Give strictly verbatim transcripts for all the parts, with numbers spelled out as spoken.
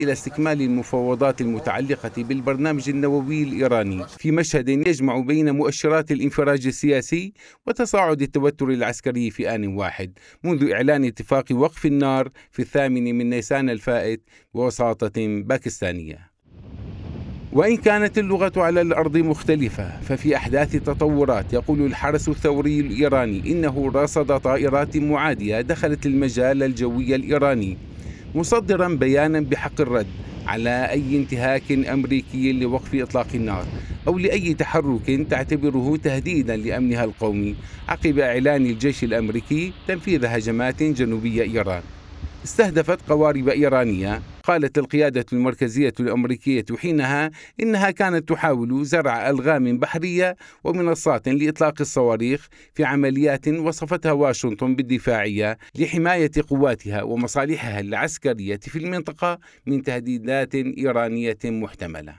إلى استكمال المفاوضات المتعلقة بالبرنامج النووي الإيراني في مشهد يجمع بين مؤشرات الانفراج السياسي وتصاعد التوتر العسكري في آن واحد منذ إعلان اتفاق وقف النار في الثامن من نيسان الفائت بوساطة باكستانية. وإن كانت اللغة على الأرض مختلفة، ففي أحداث تطورات يقول الحرس الثوري الإيراني إنه رصد طائرات معادية دخلت المجال الجوي الإيراني، مصدرا بيانا بحق الرد على أي انتهاك أمريكي لوقف إطلاق النار أو لأي تحرك تعتبره تهديدا لأمنها القومي عقب إعلان الجيش الأمريكي تنفيذ هجمات جنوبي إيران استهدفت قوارب إيرانية. قالت القيادة المركزية الأمريكية حينها إنها كانت تحاول زرع ألغام بحرية ومنصات لإطلاق الصواريخ في عمليات وصفتها واشنطن بالدفاعية لحماية قواتها ومصالحها العسكرية في المنطقة من تهديدات إيرانية محتملة.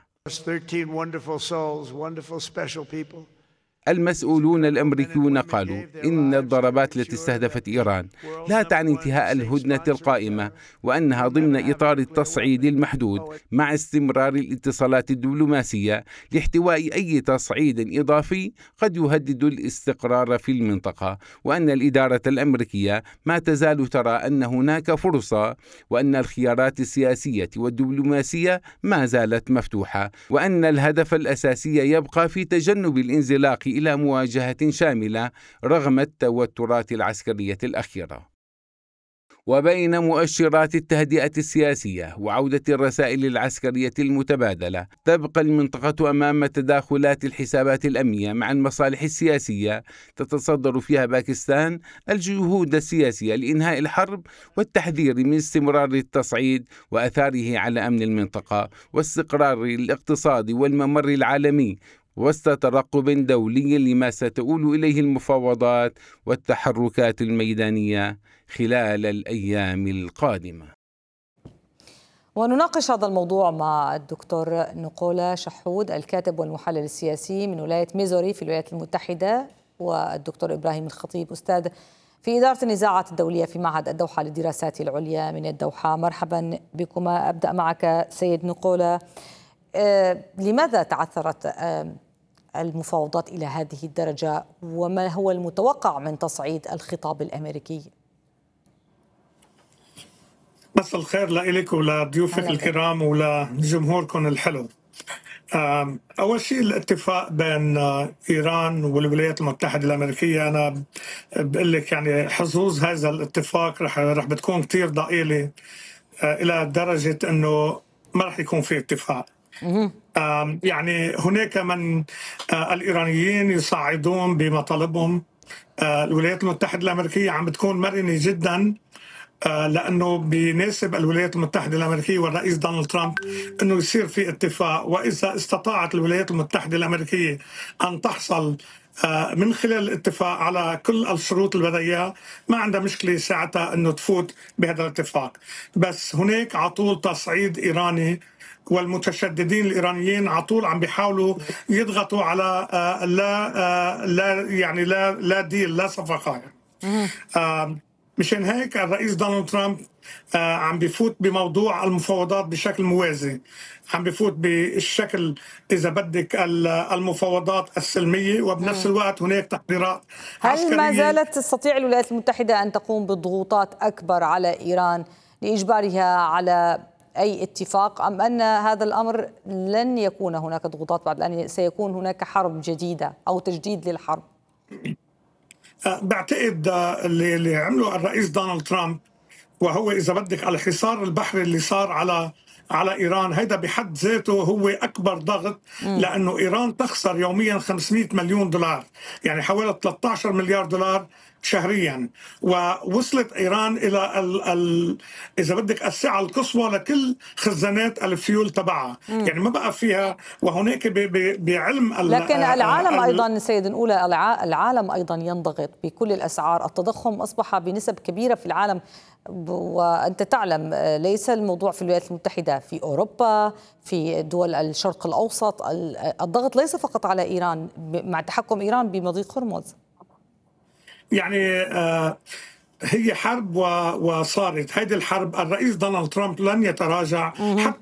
المسؤولون الأمريكيون قالوا إن الضربات التي استهدفت إيران لا تعني انتهاء الهدنة القائمة، وأنها ضمن إطار التصعيد المحدود مع استمرار الاتصالات الدبلوماسية لاحتواء أي تصعيد إضافي قد يهدد الاستقرار في المنطقة، وأن الإدارة الأمريكية ما تزال ترى أن هناك فرصة، وأن الخيارات السياسية والدبلوماسية ما زالت مفتوحة، وأن الهدف الأساسي يبقى في تجنب الانزلاق إلى مواجهة شاملة رغم التوترات العسكرية الأخيرة. وبين مؤشرات التهدئة السياسية وعودة الرسائل العسكرية المتبادلة، تبقى المنطقة أمام تداخلات الحسابات الأمنية مع المصالح السياسية، تتصدر فيها باكستان الجهود السياسية لإنهاء الحرب والتحذير من استمرار التصعيد وأثاره على أمن المنطقة واستقرار الاقتصاد والممر العالمي، وسط ترقب دولي لما ستؤول إليه المفاوضات والتحركات الميدانية خلال الأيام القادمة. ونناقش هذا الموضوع مع الدكتور نقولة شحود الكاتب والمحلل السياسي من ولاية ميزوري في الولايات المتحدة، والدكتور إبراهيم الخطيب أستاذ في إدارة النزاعات الدولية في معهد الدوحة للدراسات العليا من الدوحة. مرحبا بكما. أبدأ معك سيد نقولة، آه لماذا تعثرت آه المفاوضات إلى هذه الدرجة، وما هو المتوقع من تصعيد الخطاب الأمريكي؟ مساء الخير لك ولضيوفك الكرام ولجمهوركم الحلو. أول شيء الاتفاق بين إيران والولايات المتحدة الأمريكية، أنا بقول لك يعني حظوظ هذا الاتفاق رح رح بتكون كتير ضئيلة إلى درجة أنه ما رح يكون في اتفاق. يعني هناك من الإيرانيين يصعدون بمطالبهم. الولايات المتحدة الأمريكية عم بتكون مرنة جدا، لأنه بيناسب الولايات المتحدة الأمريكية والرئيس دونالد ترامب أنه يصير في اتفاق، وإذا استطاعت الولايات المتحدة الأمريكية أن تحصل من خلال الاتفاق على كل الشروط اللي بدها إياها، ما عندها مشكلة ساعتها أنه تفوت بهذا الاتفاق. بس هناك عطول تصعيد إيراني، والمتشددين الإيرانيين عطول عم بيحاولوا يضغطوا على لا لا يعني لا لا ديل لا صفقة. مشان هيك الرئيس دونالد ترامب عم بيفوت بموضوع المفاوضات بشكل موازي، عم بيفوت بالشكل إذا بدك المفاوضات السلمية، وبنفس الوقت هناك تحضيرات عسكرية. هل ما زالت تستطيع الولايات المتحدة أن تقوم بضغوطات أكبر على إيران لإجبارها على أي اتفاق، أم أن هذا الأمر لن يكون هناك ضغوطات بعد الآن، سيكون هناك حرب جديدة أو تجديد للحرب؟ بعتقد اللي, اللي عمله الرئيس دونالد ترامب، وهو إذا بدك الحصار البحري اللي صار على على إيران، هيدا بحد ذاته هو أكبر ضغط، لأنه إيران تخسر يوميا خمسمئة مليون دولار، يعني حوالي ثلاثة عشر مليار دولار شهريا، ووصلت إيران إلى ال ال إذا بدك السعة القصوى لكل خزانات الفيول تبعها، يعني ما بقى فيها. وهناك بعلم لكن العالم أيضا سيد نقولة، العالم أيضا ينضغط بكل الأسعار، التضخم أصبح بنسب كبيرة في العالم، وأنت تعلم ليس الموضوع في الولايات المتحدة، في أوروبا، في دول الشرق الأوسط، الضغط ليس فقط على إيران مع تحكم إيران بمضيق هرمز. يعني هي حرب وصارت هذه الحرب. الرئيس دونالد ترامب لن يتراجع حتى